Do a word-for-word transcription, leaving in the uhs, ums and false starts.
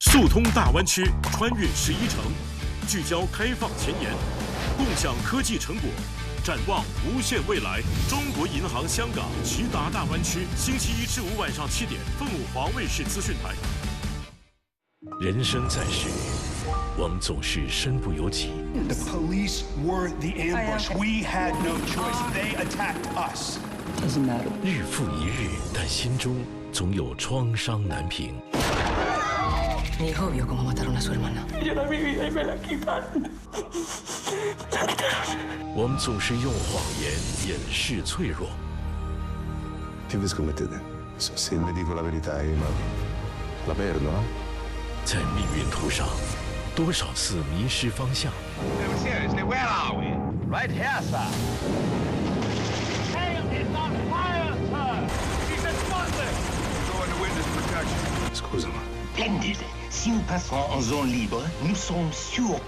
速通大湾区，穿越十一城，聚焦开放前沿，共享科技成果，展望无限未来。中国银行香港直达大湾区，星期一至五晚上七点，凤舞华卫视资讯台。人生在世，我们总是身不由己。 The police were the ambush. We had no choice. They attacked us. Doesn't matter. 日复一日，但心中总有创伤难平。 Mi hijo vio cómo mataron a su hermana. Yo mi vida y me la quitaron. 我们总是用谎言掩饰脆弱。 Che vi scommettete? Se vi dico la verità, ma la perdo, no? 在命运途上，多少次迷失方向。 No, seriously, where are we? Right here, sir. Hail is on fire, sir. He's exploded. Go into witness protection. Scusa, ma... Splendide. Si nous passons en zone libre, nous serons sûrs